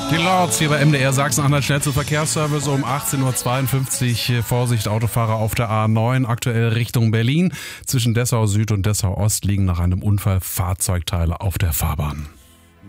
Die Lords hier bei MDR Sachsen-Anhalt schnellste Verkehrsservice um 18.52 Uhr. Vorsicht, Autofahrer auf der A9, aktuell Richtung Berlin. Zwischen Dessau Süd und Dessau Ost liegen nach einem Unfall Fahrzeugteile auf der Fahrbahn.